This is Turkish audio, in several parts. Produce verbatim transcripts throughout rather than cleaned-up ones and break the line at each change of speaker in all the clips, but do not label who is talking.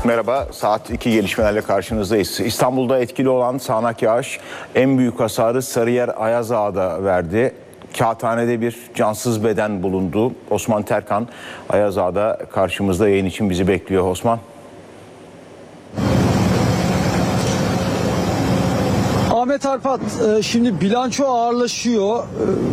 Merhaba, saat iki gelişmelerle karşınızdayız. İstanbul'da etkili olan sağanak yağış en büyük hasarı Sarıyer Ayazağa'da verdi. Kağıthane'de bir cansız beden bulundu. Osman Terkan Ayazağa'da karşımızda, yayın için bizi bekliyor. Osman.
Ahmet Arpat, şimdi bilanço ağırlaşıyor.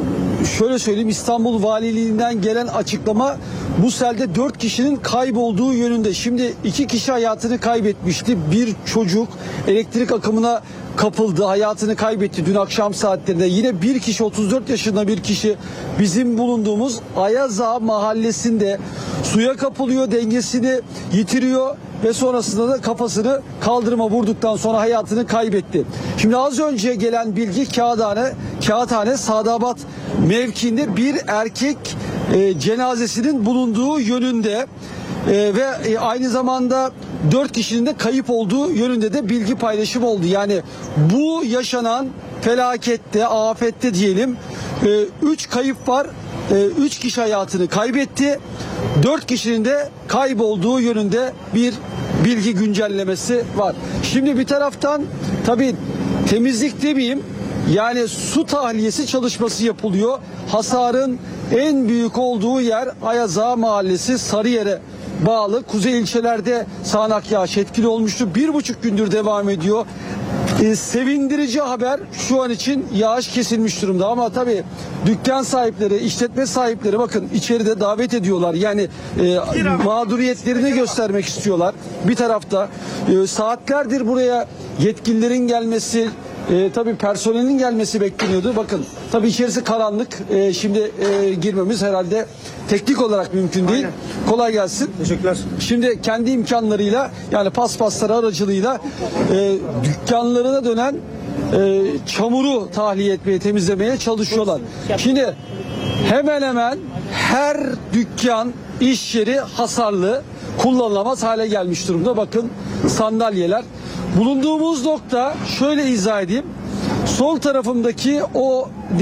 Şöyle söyleyeyim, İstanbul Valiliğinden gelen açıklama bu selde dört kişinin kaybolduğu yönünde. Şimdi iki kişi hayatını kaybetmişti. Bir çocuk elektrik akımına kapıldı, hayatını kaybetti dün akşam saatlerinde. Yine bir kişi, otuz dört yaşında bir kişi bizim bulunduğumuz Ayazağa mahallesinde suya kapılıyor, dengesini yitiriyor ve sonrasında da kafasını kaldırıma vurduktan sonra hayatını kaybetti. Şimdi az önce gelen bilgi Kağıthane, Kağıthane Sadabat mevkiinde bir erkek e, cenazesinin bulunduğu yönünde e, ve e, aynı zamanda dört kişinin de kayıp olduğu yönünde de bilgi paylaşımı oldu. Yani bu yaşanan felakette, afette diyelim, e, üç kayıp var. e, üç kişi hayatını kaybetti. dört kişinin de kaybolduğu yönünde bir bilgi güncellemesi var. Şimdi bir taraftan tabii temizlik demeyeyim, yani su tahliyesi çalışması yapılıyor. Hasarın en büyük olduğu yer Ayazağa Mahallesi, Sarıyer'e bağlı. Kuzey ilçelerde sağanak yağış etkili olmuştu. Bir buçuk gündür devam ediyor. Ee, sevindirici haber, şu an için yağış kesilmiş durumda, ama tabii dükkan sahipleri, işletme sahipleri bakın içeride davet ediyorlar. Yani e, mağduriyetlerini göstermek istiyorlar. Bir tarafta e, saatlerdir buraya yetkililerin gelmesi, E, tabii personelin gelmesi bekleniyordu. Bakın tabii içerisi karanlık. E, şimdi e, girmemiz herhalde teknik olarak mümkün değil. Aynen. Kolay gelsin.
Teşekkürler.
Şimdi kendi imkanlarıyla, yani paspasları aracılığıyla e, dükkanlarına dönen e, çamuru tahliye etmeye, temizlemeye çalışıyorlar. Şimdi hemen hemen her dükkan, iş yeri hasarlı, kullanılamaz hale gelmiş durumda. Bakın sandalyeler. Bulunduğumuz nokta, şöyle izah edeyim. Sol tarafımdaki o